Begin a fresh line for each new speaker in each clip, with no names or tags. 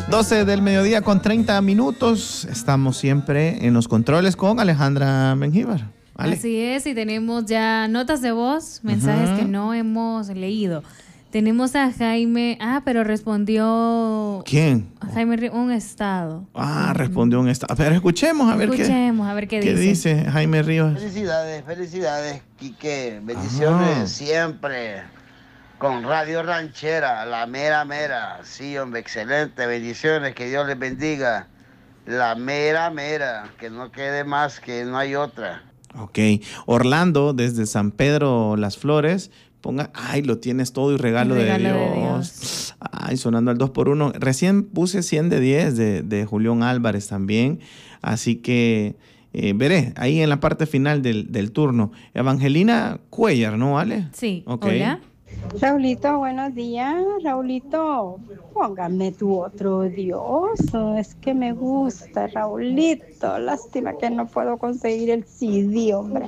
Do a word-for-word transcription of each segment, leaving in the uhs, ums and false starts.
doce del mediodía con treinta minutos. Estamos siempre en los controles con Alejandra Mengíbar. ¿Vale?
Así es, y tenemos ya notas de voz, mensajes uh-huh. que no hemos leído. Tenemos a Jaime, ah, pero respondió...
¿Quién?
Jaime, un estado.
Ah, respondió un estado. Pero escuchemos a ver
escuchemos,
qué...
Escuchemos, a ver qué,
qué dice. dice Jaime Ríos.
Felicidades, felicidades, Quique. Bendiciones ah. siempre con Radio Ranchera, la mera mera. Sí, hombre, excelente. Bendiciones, que Dios les bendiga. La mera mera, que no quede más, que no hay otra.
Ok. Orlando, desde San Pedro Las Flores... Ponga, ay, lo tienes todo y regalo, regalo de, Dios. de Dios. Ay, sonando al dos por uno. Recién puse cien de diez de, de Julián Álvarez también. Así que eh, veré ahí en la parte final del, del turno. Evangelina Cuellar, ¿no, vale?
Sí,
okay.
Hola.
Raulito, buenos días. Raulito, póngame tu otro Dios. Es que me gusta, Raulito. Lástima que no puedo conseguir el C D, hombre.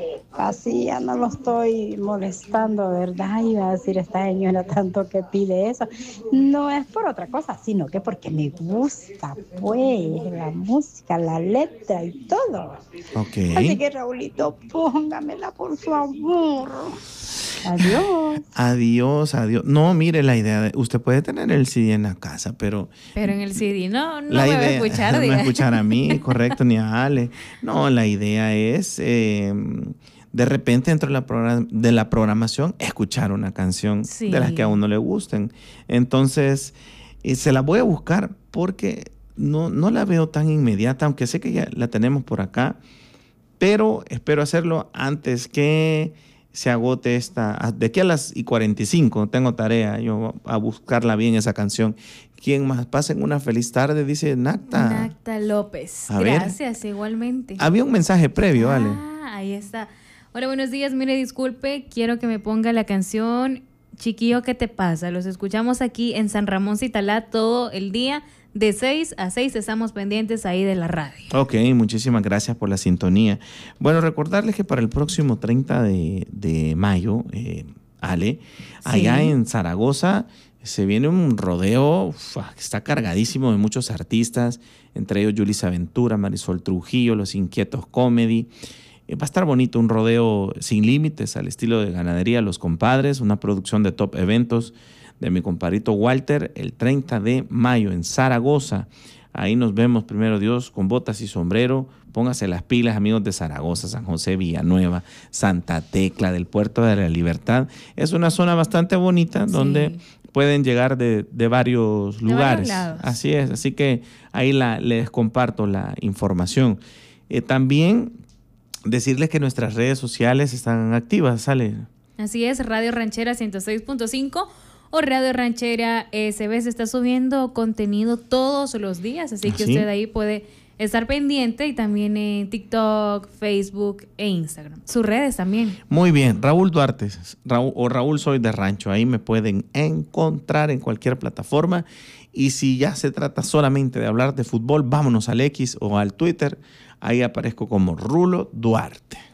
Así ya no lo estoy molestando, ¿verdad? Iba a decir esta señora tanto que pide eso. No es por otra cosa, sino que porque me gusta, pues, la música, la letra y todo.
Okay.
Así que, Raulito, póngamela, por favor. Adiós.
Adiós, adiós. No, mire la idea. De, usted puede tener el C D en la casa, pero...
Pero en el C D no, no
la
me
idea,
va a escuchar.
No
diga.
va a escuchar a mí, correcto, ni a Ale. No, la idea es, eh, de repente, dentro de la, program- de la programación, escuchar una canción sí. de las que a uno le gusten. Entonces, eh, se la voy a buscar porque no, no la veo tan inmediata, aunque sé que ya la tenemos por acá, pero espero hacerlo antes que... se agote esta, de aquí a las y cuarenta y cinco, tengo tarea yo a buscarla bien esa canción. ¿Quién más? Pasen una feliz tarde, dice Nacta.
Nacta López.
A
Gracias,
ver.
igualmente.
Había un mensaje previo,
ah,
¿vale?
Ah, ahí está. Hola, buenos días, mire, disculpe, quiero que me ponga la canción Chiquillo, ¿qué te pasa? Los escuchamos aquí en San Ramón Citalá todo el día. De seis a seis estamos pendientes ahí de la radio.
Ok, muchísimas gracias por la sintonía. Bueno, recordarles que para el próximo treinta de, de mayo, eh, Ale, sí. allá en Zaragoza se viene un rodeo, uf, está cargadísimo de muchos artistas, entre ellos Yulis Aventura, Marisol Trujillo, Los Inquietos Comedy. Eh, va a estar bonito, un rodeo sin límites al estilo de Ganadería Los Compadres, una producción de Top Eventos de mi compadrito Walter, el treinta de mayo en Zaragoza. Ahí nos vemos, primero Dios, con botas y sombrero. Póngase las pilas, amigos de Zaragoza, San José, Villanueva, Santa Tecla, del Puerto de la Libertad. Es una zona bastante bonita, sí. donde pueden llegar de, de varios de lugares.
Varios
así es, así que ahí la, les comparto la información. Eh, también decirles que nuestras redes sociales están activas, ¿sale?
Así es, Radio Ranchera ciento seis punto cinco o Radio Ranchera S B. Se está subiendo contenido todos los días, así
¿Ah,
que
sí?
usted ahí puede estar pendiente, y también en TikTok, Facebook e Instagram. Sus redes también.
Muy bien, Raúl Duarte Raúl, o Raúl Soy de Rancho, ahí me pueden encontrar en cualquier plataforma. Y si ya se trata solamente de hablar de fútbol, vámonos al X o al Twitter, ahí aparezco como Rulo Duarte.